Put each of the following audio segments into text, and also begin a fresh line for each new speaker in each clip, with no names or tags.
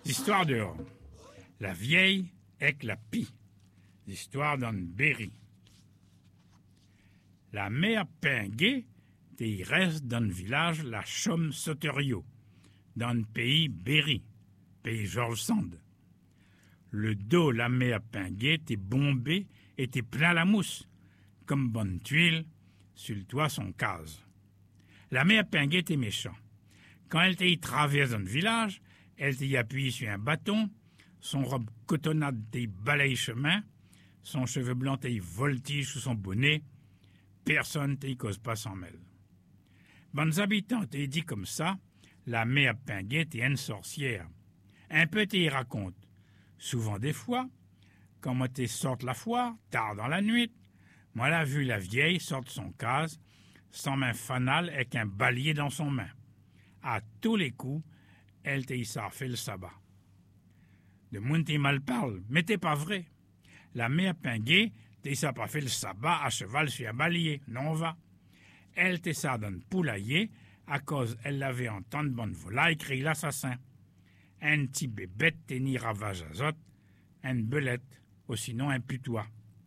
Histoire dehors. La vieille avec la pie. L'histoire d'un Berry. La mère Pinguet il reste dans le village la Chaume Soterio, dans le pays Berry, pays George Sand. Le dos la mère Pinguet était bombé, était plein la mousse, comme bonne tuile, sur le toit son case. La mère Pinguet était méchant. Quand elle y traverse dans le village, elle y appuyée sur un bâton, son robe cotonnade y balaye chemin, son cheveu blanc y voltige sous son bonnet, personne y cause pas sans mêle. Bonnes habitants t'y dit comme ça, la mère Pinguet est une sorcière. Un peu t'y raconte. Souvent des fois, quand moi t'y sorte la foire, tard dans la nuit, moi l'a vu la vieille sorte son case, sans main fanale avec un ballier dans son main. À tous les coups, elle t'y fait le sabbat. De monde t'y mal parle, mais t'es pas vrai. La mère Pinguet t'y pas fait le sabbat à cheval sur un ballier, non va. Elle t'y ça dans le poulailler, à cause elle l'avait en tant de bonne volaille crié l'assassin. Un petit bébête t'y ni ravage azote, une belette, ou sinon un putois.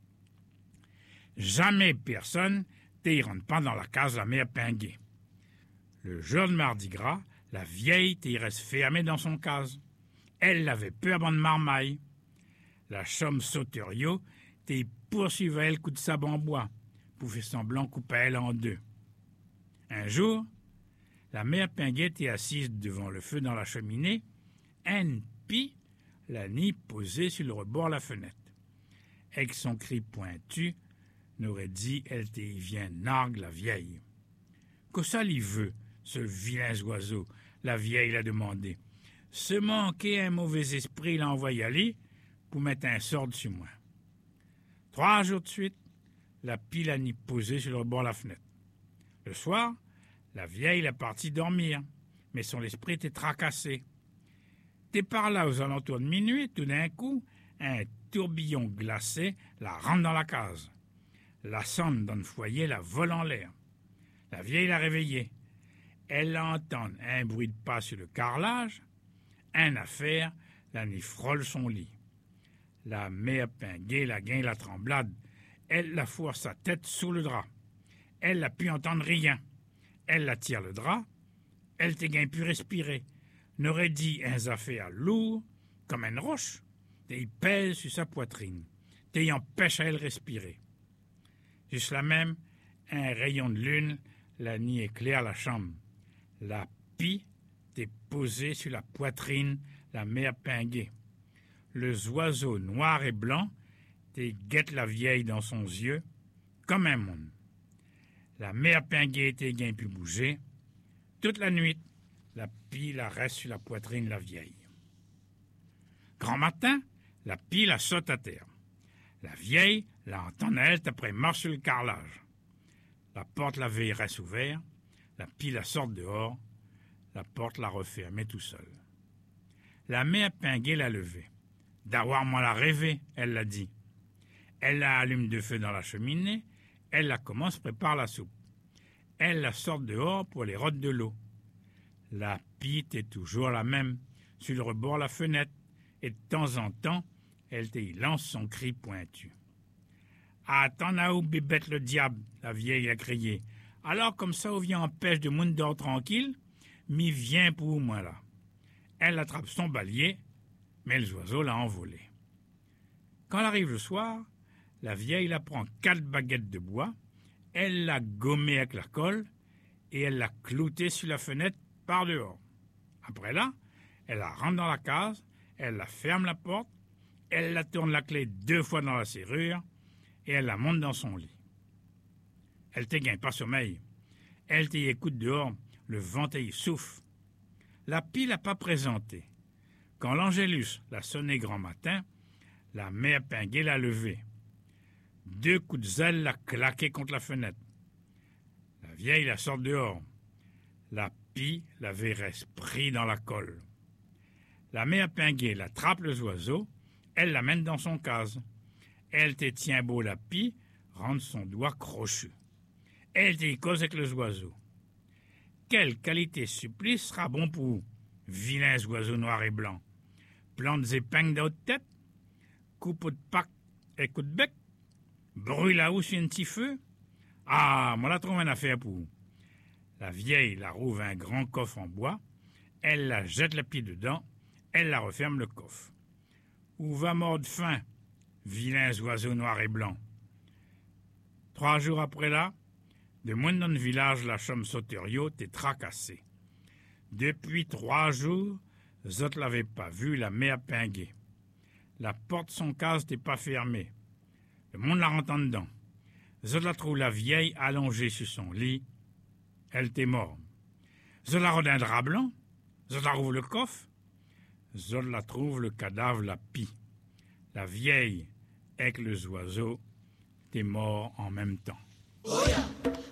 Jamais personne t'y rentre pas dans la case la mère Pinguet. Le jour de Mardi Gras, la vieille t'y reste fermée dans son case. Elle l'avait peur bonne marmaille. La Chaume Soterio t'y poursuivait le coup de sabre en bois, pour faire semblant couper elle en deux. Un jour, la mère Pinguet était assise devant le feu dans la cheminée, un pie la nid posée sur le rebord de la fenêtre. Avec son cri pointu, n'aurait dit elle t'y vient nargue la vieille. Que ça lui veut, ce vilain oiseau, la vieille l'a demandé. Se manquer un mauvais esprit l'a envoyé aller pour mettre un sort sur moi. 3 jours de suite, la pile a ni posée sur le rebord de la fenêtre. Le soir, la vieille est partie dormir, mais son esprit était tracassé. T'es par là aux alentours de minuit, tout d'un coup, un tourbillon glacé la rentre dans la case. La sonde dans le foyer la vole en l'air. La vieille l'a réveillée. Elle entend un bruit de pas sur le carrelage, un affaire, la n'y frôle son lit. La mère Pinguet la gagne la tremblade. Elle la fourre sa tête sous le drap. Elle n'a pu entendre rien. Elle la tire le drap. Elle t'est gagne pu respirer. N'aurait dit un affaire lourd, comme une roche. T'y pèse sur sa poitrine. T'y empêche à elle respirer. Juste là même, un rayon de lune, la nuit éclaire la chambre. La pie t'est posée sur la poitrine, la mère Pinguet. Le oiseau noir et blanc t'est guette la vieille dans son yeux, comme un monde. La mère Pinguet était gain pu bouger. Toute la nuit, la pie la reste sur la poitrine la vieille. Grand matin, la pie la saute à terre. La vieille la entend elle après marche sur le carrelage. La porte la veille reste ouverte, la pie la sort dehors, la porte la refermée tout seul. La mère Pinguet l'a levée. D'avoir moi la rêvé, elle l'a dit. Elle la allume de feu dans la cheminée, elle la commence prépare la soupe. Elle la sort dehors pour les rôtes de l'eau. La pie est toujours la même, sur le rebord de la fenêtre, et de temps en temps, elle y lance son cri pointu. « Attends à où bébête le diable !» la vieille a crié. « Alors comme ça, on vient empêche de monde dehors tranquille, m'y vient pour moi là. » Elle attrape son ballier, mais les oiseaux l'a envolé. Quand elle arrive le soir, la vieille la prend 4 baguettes de bois, elle l'a gommée avec la colle, et elle l'a cloutée sur la fenêtre par dehors. Après là, elle la rentre dans la case, elle la ferme la porte, elle la tourne la clé 2 fois dans la serrure, et elle la monte dans son lit. Elle te gagne pas sommeil. Elle t'y écoute dehors, le vent t'y souffle. La pile n'a pas présenté. Quand l'Angélus l'a sonné grand matin, la mère Pinguet l'a levé. 2 coups de zèle l'a claqué contre la fenêtre. La vieille la sort dehors. La pie l'avait pris dans la colle. La mère Pinguet l'attrape les oiseaux, elle l'amène dans son case. Elle te tient beau la pie, rend son doigt crochu. Elle te cause avec les oiseaux. Quelle qualité supplice sera bon pour vous, vilains oiseaux noirs et blancs. plante des épingles dans haute tête, coupe de pack et coup de bec, brûle la housse sur un petit feu. Ah, moi la trouve une affaire pour vous. La vieille la rouvre un grand coffre en bois, elle la jette le pied dedans, elle la referme le coffre. Où va mordre faim, vilains oiseaux noirs et blancs. 3 jours après là, de moins dans le village, la chambre sauterio t'est tracassée. Depuis 3 jours, zot l'avait pas vu, la mère pinguée. La porte de son case t'est pas fermée. Le monde la rentre en dedans. Zot la trouve la vieille allongée sur son lit. Elle t'est morte. Zot la rôde un drap blanc. Zot la rouvre le coffre. Zot la trouve le cadavre la pie. La vieille, avec les oiseaux, t'est mort en même temps. Oh yeah.